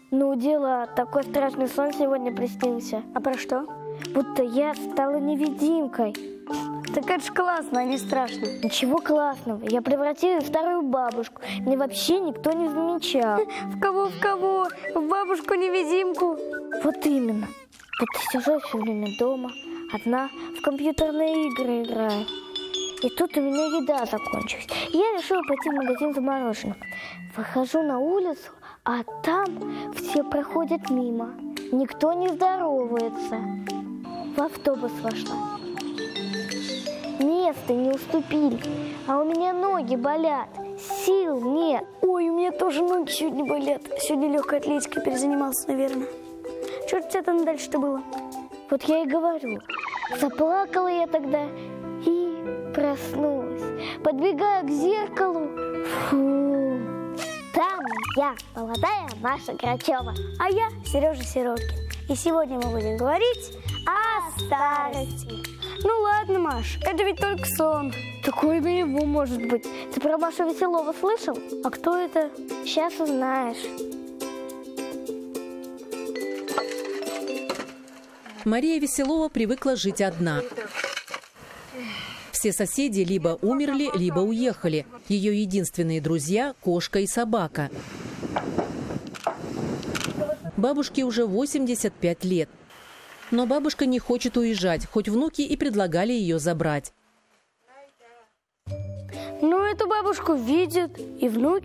Ну, дело, такой страшный сон сегодня приснился. А про что? Будто я стала невидимкой. Так это ж классно, а не страшно. Ничего классного. Я превратилась в старую бабушку. Мне вообще никто не замечал. В кого? В бабушку-невидимку? Вот именно. Будто сижу все время дома, одна, в компьютерные игры играю. И тут у меня еда закончилась. Я решила пойти в магазин за мороженым. Выхожу на улицу, а там все проходят мимо. Никто не здоровается. В автобус вошла. Места не уступили, а у меня ноги болят, сил нет. Ой, у меня тоже ноги сегодня болят. Сегодня легкой атлетикой перезанимался, наверное. Что у тебя там дальше-то было? Вот я и говорю. Заплакала я тогда и проснулась. Подбегаю к зеркалу. Фу. Там я, молодая Маша Грачева. А я Сережа Сироткин. И сегодня мы будем говорить о старости. Ну ладно, Маш, это ведь только сон. Такое наяву может быть. Ты про Машу Веселову слышал? А кто это? Сейчас узнаешь. Мария Веселова привыкла жить одна. Все соседи либо умерли, либо уехали. Ее единственные друзья – кошка и собака. Бабушке уже 85 лет. Но бабушка не хочет уезжать, хоть внуки и предлагали ее забрать. Ну, эту бабушку видят и внуки.